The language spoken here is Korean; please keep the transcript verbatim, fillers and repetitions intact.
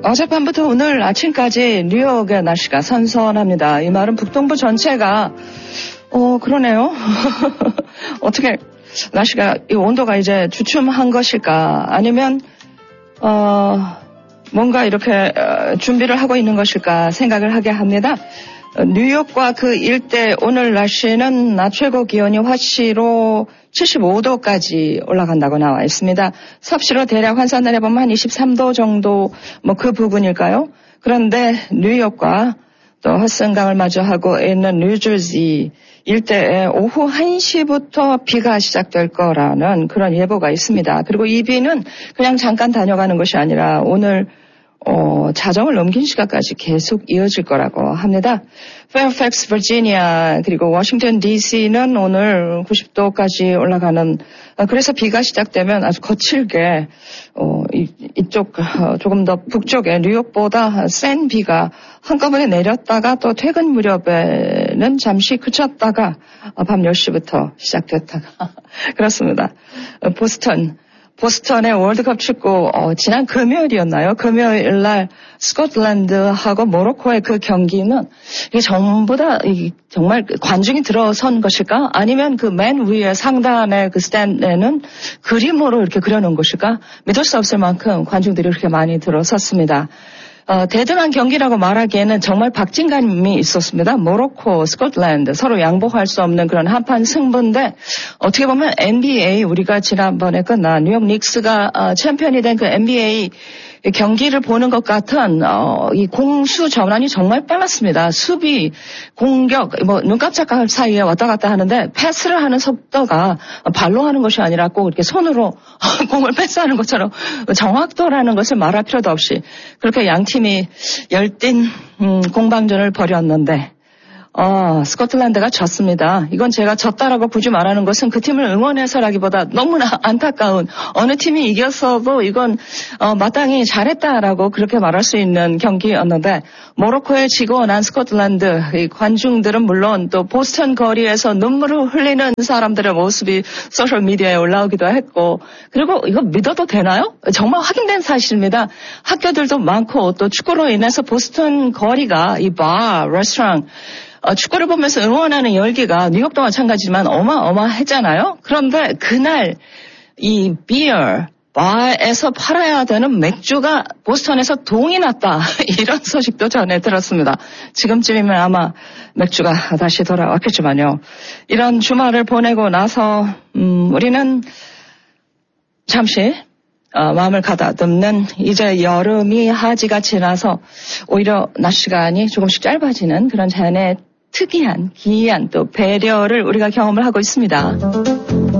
어젯밤부터 오늘 아침까지 뉴욕의 날씨가 선선합니다. 이 말은 북동부 전체가 어 그러네요. 어떻게 날씨가 이 온도가 이제 주춤한 것일까? 아니면 어 뭔가 이렇게 준비를 하고 있는 것일까 생각을 하게 합니다. 뉴욕과 그 일대 오늘 날씨는 낮 최고 기온이 화씨로 칠십오 도까지 올라간다고 나와 있습니다. 섭씨로 대략 환산을 해보면 한 이십삼 도 정도 뭐 그 부분일까요? 그런데 뉴욕과 또 허슨강을 마주하고 있는 뉴저지 일대에 오후 한 시부터 비가 시작될 거라는 그런 예보가 있습니다. 그리고 이 비는 그냥 잠깐 다녀가는 것이 아니라 오늘 어, 자정을 넘긴 시간까지 계속 이어질 거라고 합니다. 페어팩스, 버지니아, 그리고 워싱턴 디씨는 오늘 구십 도까지 올라가는, 어, 그래서 비가 시작되면 아주 거칠게, 어, 이, 이쪽, 어, 조금 더 북쪽에 뉴욕보다 센 비가 한꺼번에 내렸다가 또 퇴근 무렵에는 잠시 그쳤다가 어, 밤 열 시부터 시작됐다가. 그렇습니다. 어, 보스턴. 보스턴의 월드컵 축구 어, 지난 금요일이었나요? 금요일 날 스코틀랜드하고 모로코의 그 경기는 이게 전부 다 이, 정말 관중이 들어선 것일까? 아니면 그 맨 위에 상단의 그 스탠드에는 그림으로 이렇게 그려놓은 것일까? 믿을 수 없을 만큼 관중들이 그렇게 많이 들어섰습니다. 어, 대등한 경기라고 말하기에는 정말 박진감이 있었습니다. 모로코, 스코틀랜드 서로 양보할 수 없는 그런 한판 승부인데 어떻게 보면 엔비에이 우리가 지난번에 끝난 뉴욕 닉스가 어, 챔피언이 된 그 엔비에이 경기를 보는 것 같은 어, 이 공수 전환이 정말 빨랐습니다. 수비, 공격, 뭐 눈 깜짝할 사이에 왔다 갔다 하는데 패스를 하는 속도가 발로 하는 것이 아니라 꼭 이렇게 손으로 공을 패스하는 것처럼 정확도라는 것을 말할 필요도 없이 그렇게 양 팀이 열띤 음, 공방전을 벌였는데 어, 스코틀랜드가 졌습니다. 이건 제가 졌다라고 굳이 말하는 것은 그 팀을 응원해서라기보다 너무나 안타까운 어느 팀이 이겼어도 이건 어, 마땅히 잘했다라고 그렇게 말할 수 있는 경기였는데 모로코에 지고 난 스코틀랜드 이 관중들은 물론 또 보스턴 거리에서 눈물을 흘리는 사람들의 모습이 소셜미디어에 올라오기도 했고 그리고 이거 믿어도 되나요? 정말 확인된 사실입니다. 학교들도 많고 또 축구로 인해서 보스턴 거리가 이 바, 레스토랑 어, 축구를 보면서 응원하는 열기가 뉴욕도 마찬가지지만 어마어마했잖아요. 그런데 그날 이 비어, 바에서 팔아야 되는 맥주가 보스턴에서 동이 났다. 이런 소식도 전해 들었습니다. 지금쯤이면 아마 맥주가 다시 돌아왔겠지만요. 이런 주말을 보내고 나서 음, 우리는 잠시 어, 마음을 가다듬는 이제 여름이 하지가 지나서 오히려 낮 시간이 조금씩 짧아지는 그런 자연의 특이한, 기이한 또 배려를 우리가 경험을 하고 있습니다.